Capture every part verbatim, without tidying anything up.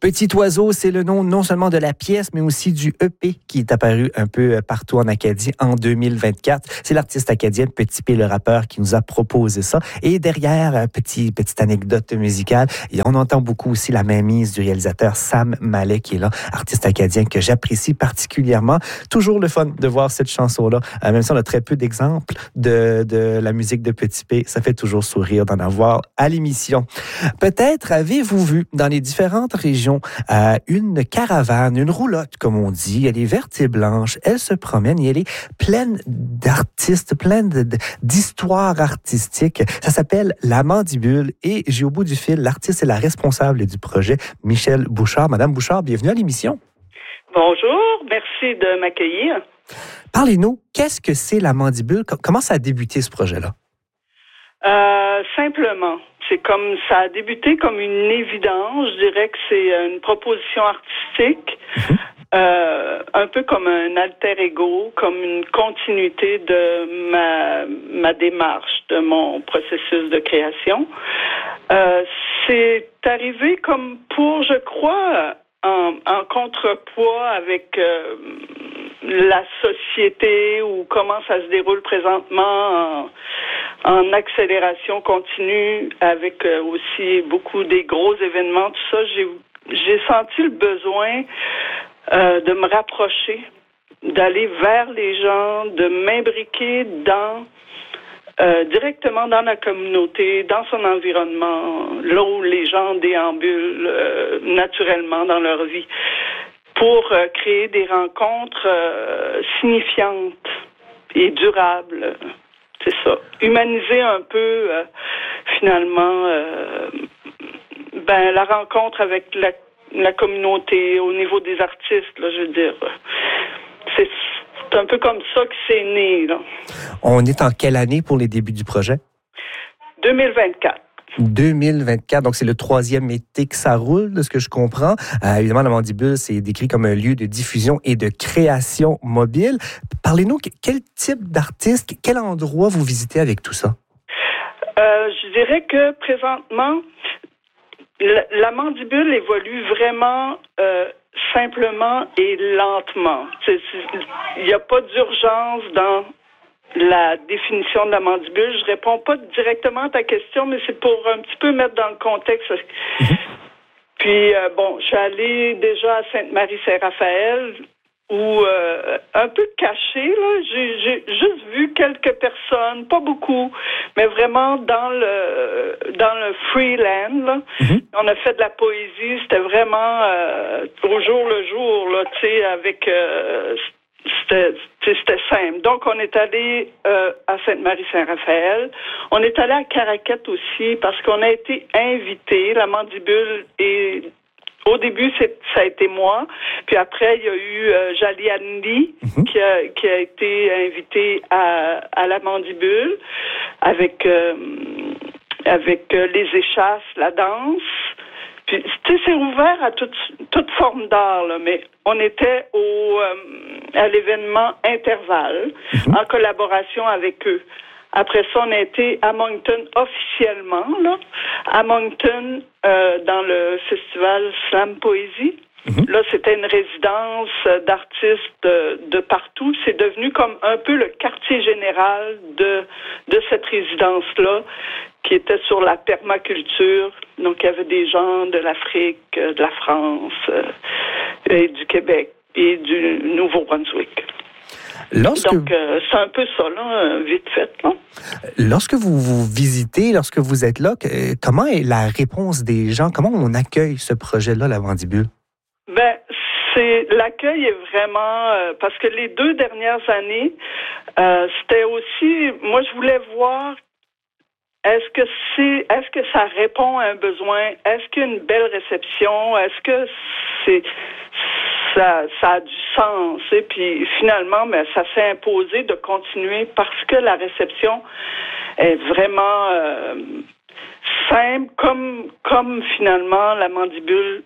Petit Oiseau, c'est le nom non seulement de la pièce, mais aussi du E P qui est apparu un peu partout en Acadie en deux mille vingt-quatre. C'est l'artiste acadien Petit P, le rappeur, qui nous a proposé ça. Et derrière, petit, petite anecdote musicale, et on entend beaucoup aussi la mainmise du réalisateur Sam Mallet, qui est là, artiste acadien que j'apprécie particulièrement. Toujours le fun de voir cette chanson-là. Euh, même si on a très peu d'exemples de, de la musique de Petit P, ça fait toujours sourire d'en avoir à l'émission. Peut-être avez-vous vu dans les différentes régions euh, une caravane, une roulotte, comme on dit. Elle est verte et blanche. Elle se promène et elle est pleine d'artistes, pleine de, de, d'histoires artistiques. Ça s'appelle La Mandibule et j'ai au bout du fil l'artiste et la responsable du projet, Michèle Bouchard. Madame Bouchard, bienvenue à l'émission. Bonjour, merci de m'accueillir. Parlez-nous, qu'est-ce que c'est La Mandibule? Comment ça a débuté ce projet-là? Euh, simplement, c'est comme ça a débuté comme une évidence. Je dirais que c'est une proposition artistique, mm-hmm. euh, un peu comme un alter ego, comme une continuité de ma ma démarche, de mon processus de création. Euh, c'est arrivé comme pour, je crois, en, en contrepoids avec euh, la société ou comment ça se déroule présentement en, en accélération continue avec euh, aussi beaucoup des gros événements, tout ça, j'ai, j'ai senti le besoin euh, de me rapprocher, d'aller vers les gens, de m'imbriquer dans euh, directement dans la communauté, dans son environnement, là où les gens déambulent euh, naturellement dans leur vie, pour euh, créer des rencontres euh, signifiantes et durables. C'est ça. Humaniser un peu, euh, finalement, euh, ben, la rencontre avec la, la communauté au niveau des artistes, là, je veux dire. C'est, c'est un peu comme ça que c'est né, là. On est en quelle année pour les débuts du projet? deux mille vingt-quatre. deux mille vingt-quatre, donc c'est le troisième été que ça roule, de ce que je comprends. Euh, évidemment, La Mandibule, c'est décrit comme un lieu de diffusion et de création mobile. Parlez-nous, quel type d'artiste, quel endroit vous visitez avec tout ça? Euh, je dirais que présentement, la, la Mandibule évolue vraiment euh, simplement et lentement. Il n'y a pas d'urgence dans la définition de la mandibule. Je réponds pas directement à ta question, mais c'est pour un petit peu mettre dans le contexte. Mm-hmm. Puis, euh, bon, je suis allée déjà à Sainte-Marie-Saint-Raphaël, où, euh, un peu caché, là, j'ai, j'ai juste vu quelques personnes, pas beaucoup, mais vraiment dans le dans le freeland, là. Mm-hmm. On a fait de la poésie, c'était vraiment euh, au jour le jour, là, tu sais, avec... Euh, C'était, c'était simple. Donc, on est allé euh, à Sainte-Marie-Saint-Raphaël. On est allé à Caraquette aussi parce qu'on a été invités. La Mandibule et au début, c'est, ça a été moi. Puis après, il y a eu euh, Jali Andy mm-hmm. qui a qui a été invité à à la Mandibule avec euh, avec euh, les échasses, la danse. Puis, tu sais, c'est ouvert à toute, toute forme d'art, là, mais on était au, euh, à l'événement Intervalle, mm-hmm. en collaboration avec eux. Après ça, on a été à Moncton officiellement, là, à Moncton, euh, dans le festival Slam Poésie. Mm-hmm. Là, c'était une résidence d'artistes de, de partout. C'est devenu comme un peu le quartier général de, de cette résidence-là, qui était sur la permaculture. Donc, il y avait des gens de l'Afrique, de la France, euh, et du Québec et du Nouveau-Brunswick. Lorsque... Donc, euh, c'est un peu ça, là, vite fait. Là. Lorsque vous vous visitez, lorsque vous êtes là, comment est la réponse des gens? Comment on accueille ce projet-là, La Mandibule? Ben, c'est l'accueil est vraiment euh, parce que les deux dernières années, euh, c'était aussi. Moi, je voulais voir. Est-ce que c'est, est-ce que ça répond à un besoin? Est-ce qu'il y a une belle réception? Est-ce que c'est, ça, ça a du sens? Et puis finalement, ben, ça s'est imposé de continuer parce que la réception est vraiment euh, simple, comme, comme finalement la Mandibule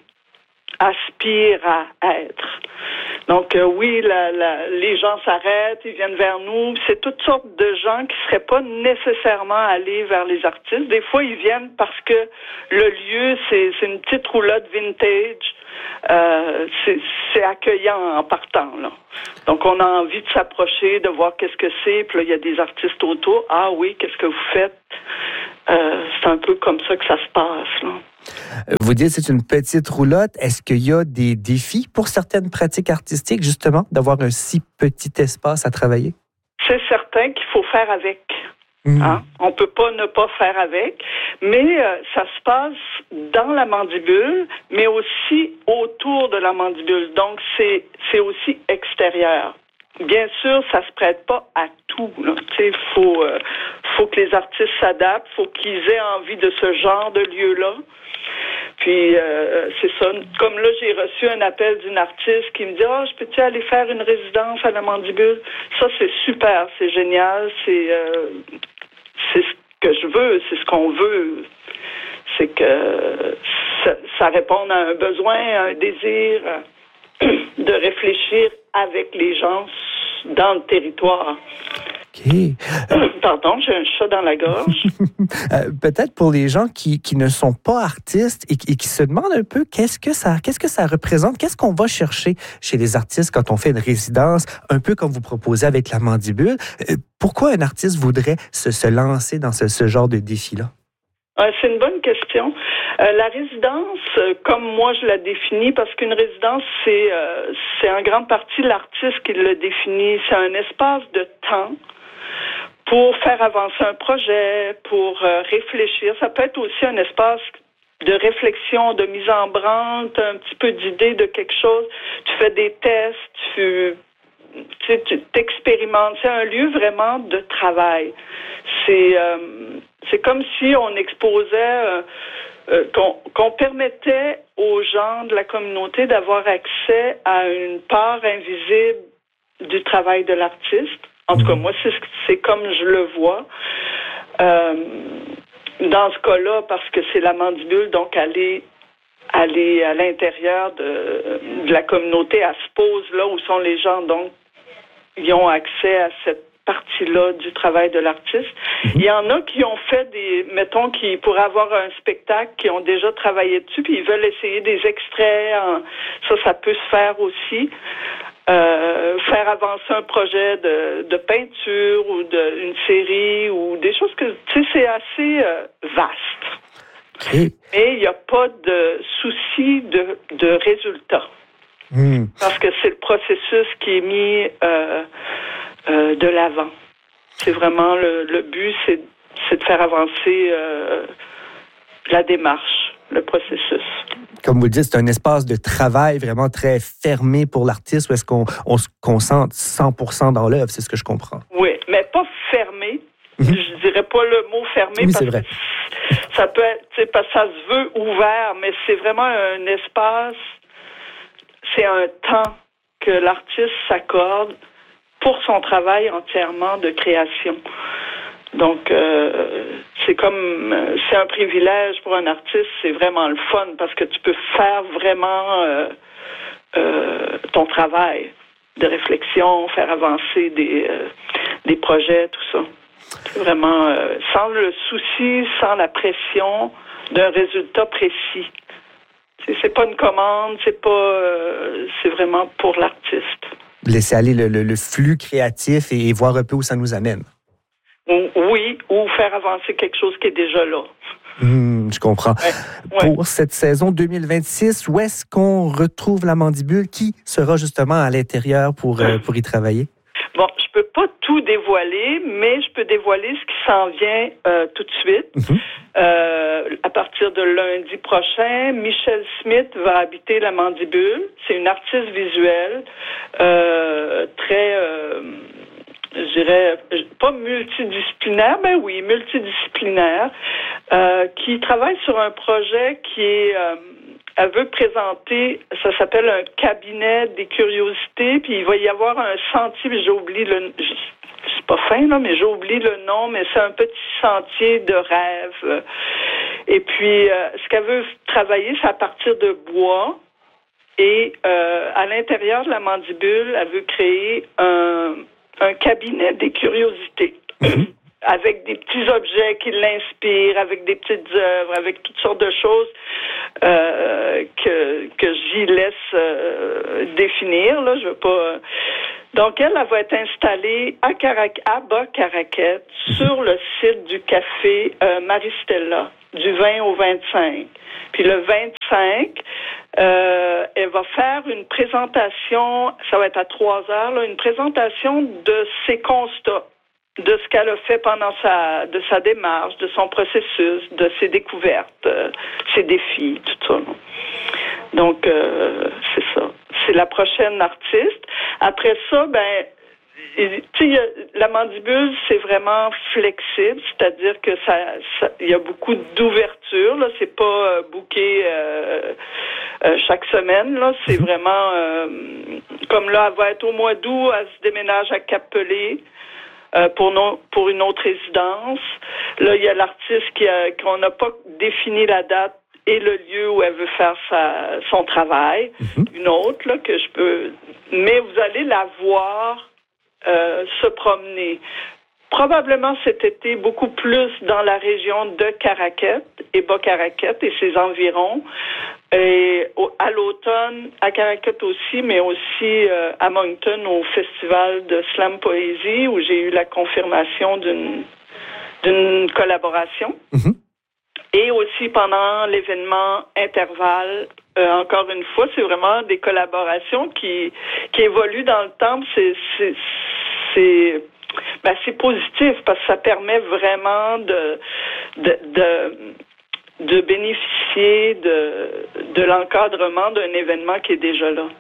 aspire à être. Donc euh, oui, la, la, les gens s'arrêtent, ils viennent vers nous. C'est toutes sortes de gens qui seraient pas nécessairement allés vers les artistes. Des fois, ils viennent parce que le lieu, c'est, c'est une petite roulotte vintage. Euh, c'est, c'est accueillant en partant, là. Donc, on a envie de s'approcher, de voir qu'est-ce que c'est. Puis là, il y a des artistes autour. Ah oui, qu'est-ce que vous faites? Euh, c'est un peu comme ça que ça se passe, là. Vous dites que c'est une petite roulotte. Est-ce qu'il y a des défis pour certaines pratiques artistiques, justement, d'avoir un si petit espace à travailler? C'est certain qu'il faut faire avec. Mmh. Hein? On peut pas ne pas faire avec, mais euh, ça se passe dans la mandibule, mais aussi autour de la mandibule. Donc, c'est, c'est aussi extérieur. Bien sûr, ça se prête pas à tout. Il faut, euh, faut que les artistes s'adaptent, faut qu'ils aient envie de ce genre de lieu-là. Puis, euh, c'est ça. Comme là, j'ai reçu un appel d'une artiste qui me dit « Ah, oh, je peux-tu aller faire une résidence à la mandibule? » Ça, c'est super, c'est génial, c'est, euh, c'est ce que je veux, c'est ce qu'on veut. C'est que ça, ça répond à un besoin, à un désir de réfléchir avec les gens dans le territoire. OK. Pardon, j'ai un chat dans la gorge. euh, peut-être pour les gens qui, qui ne sont pas artistes et, et qui se demandent un peu qu'est-ce que ça, qu'est-ce que ça représente, qu'est-ce qu'on va chercher chez les artistes quand on fait une résidence, un peu comme vous proposez avec la mandibule. Euh, pourquoi un artiste voudrait se, se lancer dans ce, ce genre de défi-là? Euh, c'est une bonne question. Euh, la résidence, euh, comme moi je la définis, parce qu'une résidence, c'est, euh, c'est en grande partie l'artiste qui le définit. C'est un espace de temps pour faire avancer un projet, pour euh, réfléchir. Ça peut être aussi un espace de réflexion, de mise en branle, un petit peu d'idée de quelque chose. Tu fais des tests, tu, tu sais, tu t'expérimentes. C'est un lieu vraiment de travail. C'est, euh, c'est comme si on exposait, euh, euh, qu'on, qu'on permettait aux gens de la communauté d'avoir accès à une part invisible du travail de l'artiste. En tout cas, moi, c'est, c'est comme je le vois. Euh, dans ce cas-là, parce que c'est la mandibule, donc aller, aller à l'intérieur de, de la communauté, elle se pose là où sont les gens, donc ils ont accès à cette partie-là du travail de l'artiste. Il y en a qui ont fait des, mettons, qui pourraient avoir un spectacle, qui ont déjà travaillé dessus, puis ils veulent essayer des extraits. En, ça, ça peut se faire aussi. Euh, faire avancer un projet de, de peinture ou de, une série ou des choses que, tu sais, c'est assez euh, vaste. Okay. Mais il n'y a pas de souci de, de résultat. Mm. Parce que c'est le processus qui est mis euh, euh, de l'avant. C'est vraiment le, le but, c'est, c'est de faire avancer euh, la démarche, le processus. Comme vous le dites, c'est un espace de travail vraiment très fermé pour l'artiste où est-ce qu'on on se concentre cent pour cent dans l'œuvre, c'est ce que je comprends. Oui, mais pas fermé. Mm-hmm. Je dirais pas le mot fermé oui, parce c'est vrai. que ça peut être, tu sais, parce que ça se veut ouvert, mais c'est vraiment un espace, c'est un temps que l'artiste s'accorde pour son travail entièrement de création. Donc, euh, c'est comme, c'est un privilège pour un artiste, c'est vraiment le fun parce que tu peux faire vraiment euh, euh, ton travail de réflexion, faire avancer des, euh, des projets, tout ça. C'est vraiment euh, sans le souci, sans la pression d'un résultat précis. C'est, c'est pas une commande, c'est pas, euh, c'est vraiment pour l'artiste. Laisser aller le, le, le flux créatif et voir un peu où ça nous amène. Oui, ou faire avancer quelque chose qui est déjà là. Mmh, je comprends. Ouais, ouais. Pour cette saison deux mille vingt-six, où est-ce qu'on retrouve la mandibule? Qui sera justement à l'intérieur pour, euh, pour y travailler? Bon, je peux pas tout dévoiler, mais je peux dévoiler ce qui s'en vient euh, tout de suite. Mmh. Euh, à partir de lundi prochain, Michelle Smith va habiter la mandibule. C'est une artiste visuelle euh, très... Euh, je dirais, pas multidisciplinaire, mais oui, multidisciplinaire, euh, qui travaille sur un projet qui est, euh, elle veut présenter, ça s'appelle un cabinet des curiosités, puis il va y avoir un sentier, puis j'ai oublié le, c'est pas fin, là, mais j'ai oublié le nom, mais c'est un petit sentier de rêve. Et puis, euh, ce qu'elle veut travailler, c'est à partir de bois, et euh, à l'intérieur de la mandibule, elle veut créer un un cabinet des curiosités, mmh. avec des petits objets qui l'inspirent, avec des petites œuvres, avec toutes sortes de choses euh, que que, que j'y laisse euh, définir. Là, je veux pas. Euh... Donc, elle, elle va être installée à, Carac- à Bas-Caraquette, sur le site du café euh, Maristella, du vingt au vingt-cinq. Puis le vingt-cinq, euh, elle va faire une présentation, ça va être à trois heures, là, une présentation de ses constats, de ce qu'elle a fait pendant sa, de sa démarche, de son processus, de ses découvertes, euh, ses défis, tout ça. Là. Donc, euh, c'est ça. C'est la prochaine artiste. Après ça, ben, tu sais, la mandibule, c'est vraiment flexible, c'est-à-dire que ça, ça, il y a beaucoup d'ouverture. Là, c'est pas euh, booké euh, euh, chaque semaine. Là, c'est vraiment euh, comme là, elle va être au mois d'août, elle se déménage à Cap-Pelé. Euh, pour, non, pour une autre résidence. Là, il y a l'artiste qui a, qu'on n'a pas défini la date et le lieu où elle veut faire sa, son travail. Mm-hmm. Une autre, là, que je peux... Mais vous allez la voir euh, se promener. Probablement cet été, beaucoup plus dans la région de Caraquette et Bas-Caraquette et ses environs. Et au, à l'automne, à Caraquette aussi, mais aussi euh, à Moncton au festival de slam poésie où j'ai eu la confirmation d'une, d'une collaboration. Mm-hmm. Et aussi pendant l'événement Intervalle, euh, encore une fois, c'est vraiment des collaborations qui, qui évoluent dans le temps. C'est... c'est, c'est Ben, c'est positif parce que ça permet vraiment de, de, de, de bénéficier de, de l'encadrement d'un événement qui est déjà là.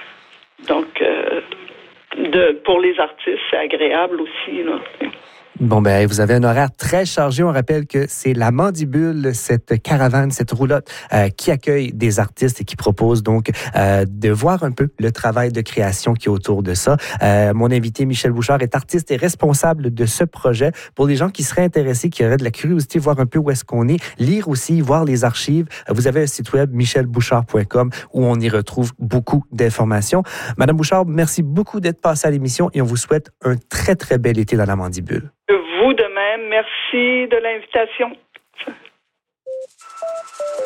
Donc, euh, de, pour les artistes, c'est agréable aussi, là. Bon, ben, vous avez un horaire très chargé. On rappelle que c'est la Mandibule, cette caravane, cette roulotte euh, qui accueille des artistes et qui propose donc euh, de voir un peu le travail de création qui est autour de ça. Euh, mon invité, Michel Bouchard, est artiste et responsable de ce projet. Pour les gens qui seraient intéressés, qui auraient de la curiosité, voir un peu où est-ce qu'on est, lire aussi, voir les archives, vous avez un site web, michel bouchard point com, où on y retrouve beaucoup d'informations. Madame Bouchard, merci beaucoup d'être passée à l'émission et on vous souhaite un très, très bel été dans la Mandibule. Vous de même, merci de l'invitation.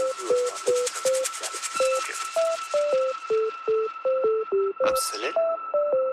Obsolète.